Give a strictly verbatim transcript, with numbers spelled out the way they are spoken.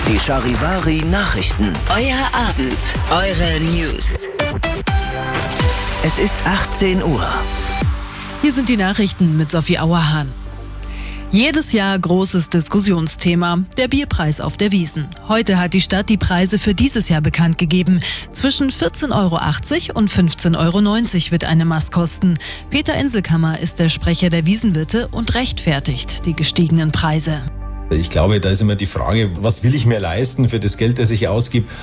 Die Charivari Nachrichten. Euer Abend, eure News. Es ist achtzehn Uhr. Hier sind die Nachrichten mit Sophie Auerhahn. Jedes Jahr großes Diskussionsthema, der Bierpreis auf der Wiesn. Heute hat die Stadt die Preise für dieses Jahr bekannt gegeben. Zwischen vierzehn Euro achtzig und fünfzehn Euro neunzig wird eine Maß kosten. Peter Inselkammer ist der Sprecher der Wiesnwirte und rechtfertigt die gestiegenen Preise. Ich glaube, da ist immer die Frage, was will ich mir leisten für das Geld, das ich ausgebe?